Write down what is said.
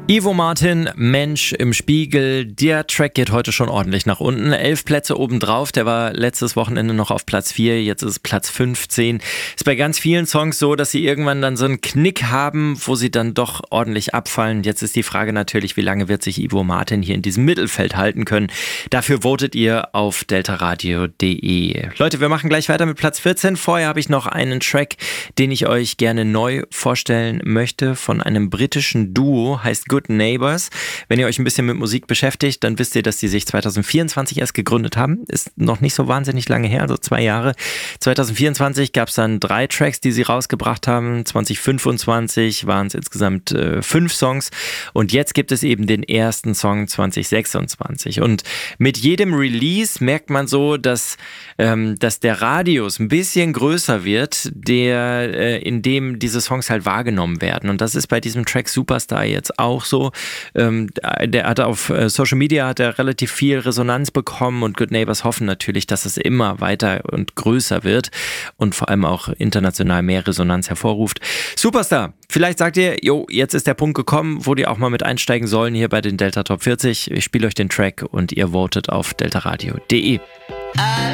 Ivo Martin, Mensch im Spiegel, der Track geht heute schon ordentlich nach unten. 11 Plätze obendrauf, der war letztes Wochenende noch auf Platz 4, jetzt ist es Platz 15. Ist bei ganz vielen Songs so, dass sie irgendwann dann so einen Knick haben, wo sie dann doch ordentlich abfallen. Jetzt ist die Frage natürlich, wie lange wird sich Ivo Martin hier in diesem Mittelfeld halten können. Dafür votet ihr auf deltaradio.de. Leute, wir machen gleich weiter mit Platz 14. Vorher habe ich noch einen Track, den ich euch gerne neu vorstellen möchte, von einem britischen Duo, heißt Good Neighbors. Wenn ihr euch ein bisschen mit Musik beschäftigt, dann wisst ihr, dass die sich 2024 erst gegründet haben. Ist noch nicht so wahnsinnig lange her, also 2 Jahre. 2024 gab es dann 3 Tracks, die sie rausgebracht haben. 2025 waren es insgesamt 5 Songs. Und jetzt gibt es eben den ersten Song 2026. Und mit jedem Release merkt man so, dass der Radius ein bisschen größer wird, in dem diese Songs halt wahrgenommen werden. Und das ist bei diesem Track Superstar jetzt auch so. Der hat auf Social Media relativ viel Resonanz bekommen und Good Neighbors hoffen natürlich, dass es immer weiter und größer wird und vor allem auch international mehr Resonanz hervorruft. Superstar, vielleicht sagt ihr, jetzt ist der Punkt gekommen, wo die auch mal mit einsteigen sollen hier bei den Delta Top 40. Ich spiele euch den Track und ihr votet auf deltaradio.de.